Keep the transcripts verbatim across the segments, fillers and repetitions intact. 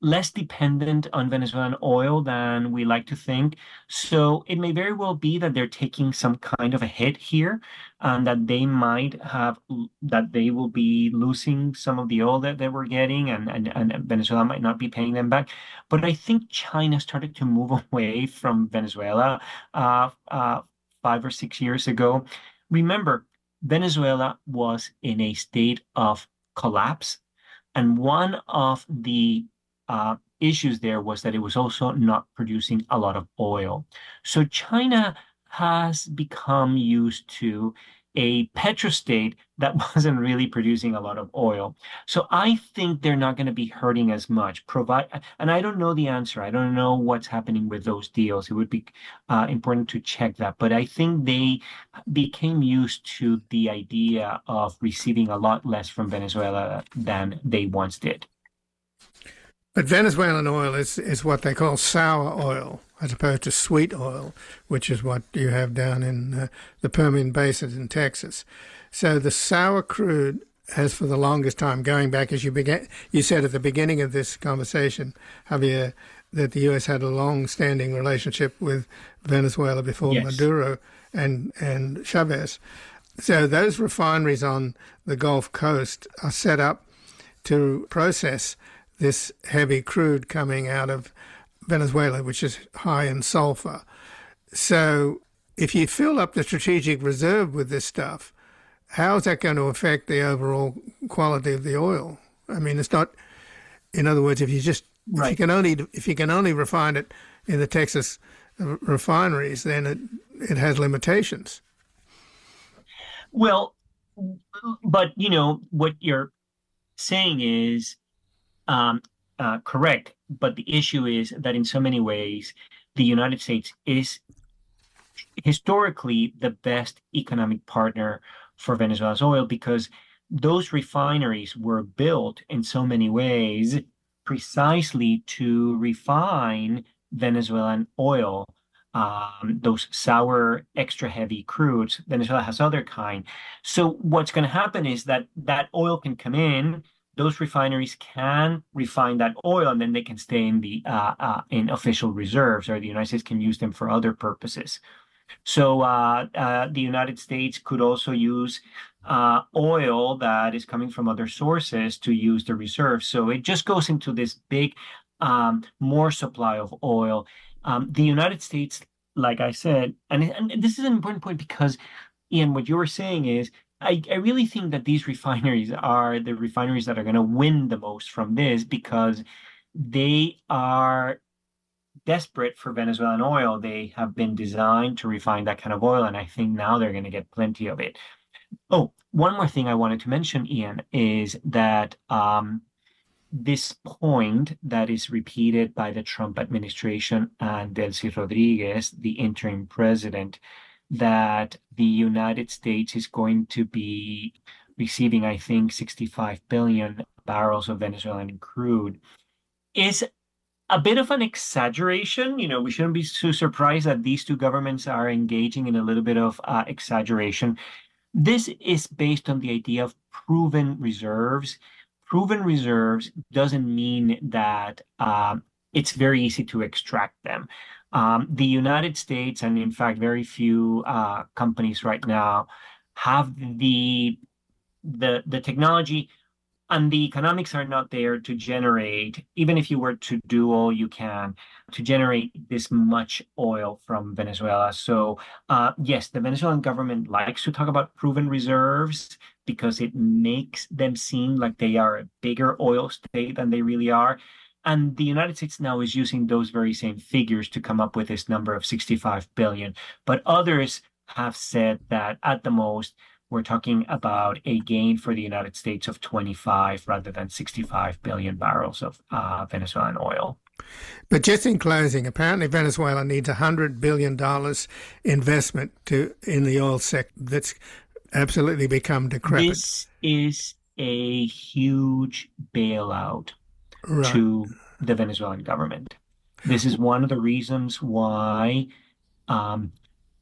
less dependent on Venezuelan oil than we like to think. So it may very well be that they're taking some kind of a hit here, and that they might have that they will be losing some of the oil that they were getting, and, and, and Venezuela might not be paying them back. But I think China started to move away from Venezuela uh, uh, five or six years ago. Remember, Venezuela was in a state of collapse. And one of the uh, issues there was that it was also not producing a lot of oil. So China has become used to a petrostate that wasn't really producing a lot of oil. So I think they're not going to be hurting as much. Provide, and I don't know the answer. I don't know what's happening with those deals. It would be uh, important to check that. But I think they became used to the idea of receiving a lot less from Venezuela than they once did. But Venezuelan oil is, is what they call sour oil, as opposed to sweet oil, which is what you have down in uh, the Permian Basin in Texas. So the sour crude has, for the longest time, going back, as you began, you said at the beginning of this conversation, Javier, that the U S had a long-standing relationship with Venezuela before Yes. Maduro and, and Chavez. So those refineries on the Gulf Coast are set up to process this heavy crude coming out of Venezuela, which is high in sulfur. So if you fill up the strategic reserve with this stuff, how is that going to affect the overall quality of the oil? I mean, it's not, in other words, if you just, right. if you can only, if you can only refine it in the Texas refineries, then it, it has limitations. Well, but you know, what you're saying is um, uh, correct. But the issue is that in so many ways, the United States is historically the best economic partner for Venezuela's oil, because those refineries were built in so many ways precisely to refine Venezuelan oil. Um, those sour, extra heavy crudes. Venezuela has other kind. So what's going to happen is that that oil can come in. Those refineries can refine that oil, and then they can stay in the uh, uh, in official reserves, or the United States can use them for other purposes. So uh, uh, the United States could also use uh, oil that is coming from other sources to use the reserves. So it just goes into this big, um, more supply of oil. Um, the United States, like I said, and, and this is an important point because, Ian, what you were saying is, I, I really think that these refineries are the refineries that are going to win the most from this, because they are desperate for Venezuelan oil. They have been designed to refine that kind of oil, and I think now they're going to get plenty of it. Oh, one more thing I wanted to mention, Ian, is that um, this point that is repeated by the Trump administration and Delcy Rodriguez, the interim president, that the United States is going to be receiving, I think, sixty-five billion barrels of Venezuelan crude, is a bit of an exaggeration. You know, we shouldn't be too surprised that these two governments are engaging in a little bit of uh, exaggeration. This is based on the idea of proven reserves. Proven reserves doesn't mean that um, it's very easy to extract them. Um, the United States, and in fact, very few uh, companies right now have the the the technology, and the economics are not there to generate, even if you were to do all you can, to generate this much oil from Venezuela. So uh, yes, the Venezuelan government likes to talk about proven reserves because it makes them seem like they are a bigger oil state than they really are. And the United States now is using those very same figures to come up with this number of sixty-five billion. But others have said that at the most, we're talking about a gain for the United States of twenty-five rather than sixty-five billion barrels of uh, Venezuelan oil. But just in closing, apparently Venezuela needs one hundred billion dollars investment to in the oil sector that's absolutely become decrepit. This is a huge bailout right. to the Venezuelan government. This is one of the reasons why um,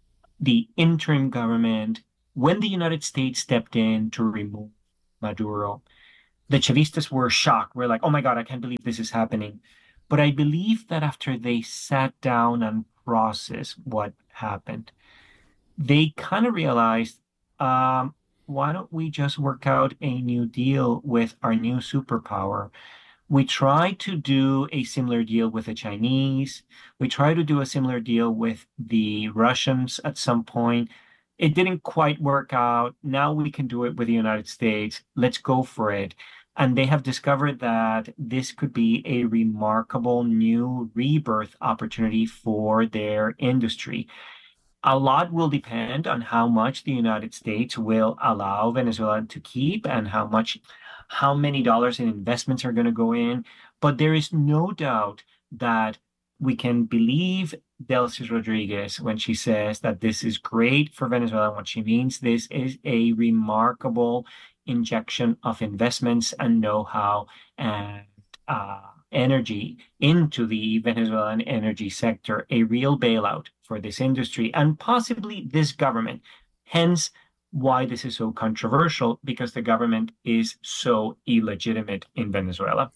the interim government, when the United States stepped in to remove Maduro, the Chavistas were shocked. We're like, oh my God, I can't believe this is happening. But I believe that after they sat down and processed what happened, they kind of realized, um, why don't we just work out a new deal with our new superpower? We tried to do a similar deal with the Chinese. We tried to do a similar deal with the Russians at some point. It didn't quite work out. Now we can do it with the United States. Let's go for it. And they have discovered that this could be a remarkable new rebirth opportunity for their industry. A lot will depend on how much the United States will allow Venezuela to keep and how much, how many dollars in investments are going to go in. But there is no doubt that we can believe Delcy Rodriguez when she says that this is great for Venezuela. What she means, this is a remarkable injection of investments and know-how and uh, energy into the Venezuelan energy sector, a real bailout for this industry and possibly this government. Hence, why this is so controversial, because the government is so illegitimate in Venezuela.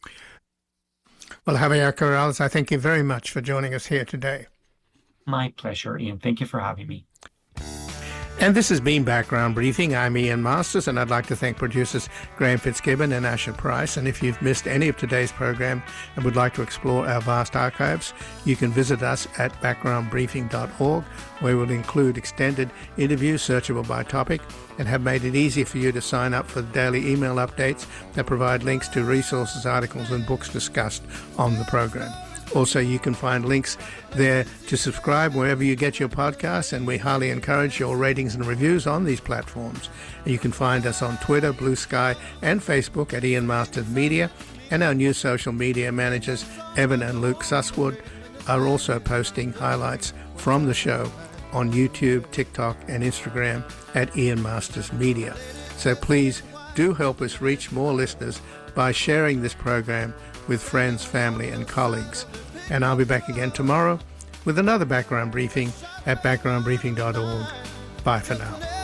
Well, Javier Corrales, I thank you very much for joining us here today. My pleasure, Ian. Thank you for having me. And this has been Background Briefing. I'm Ian Masters, and I'd like to thank producers Graham Fitzgibbon and Asher Price. And if you've missed any of today's program and would like to explore our vast archives, you can visit us at background briefing dot org, where we'll include extended interviews searchable by topic and have made it easy for you to sign up for the daily email updates that provide links to resources, articles, and books discussed on the program. Also, you can find links there to subscribe wherever you get your podcasts, and we highly encourage your ratings and reviews on these platforms. And you can find us on Twitter, Blue Sky, and Facebook at Ian Masters Media, and our new social media managers, Evan and Luke Susswood, are also posting highlights from the show on YouTube, TikTok, and Instagram at Ian Masters Media. So please do help us reach more listeners by sharing this program with friends, family, and colleagues. And I'll be back again tomorrow with another background briefing at background briefing dot org. Bye for now.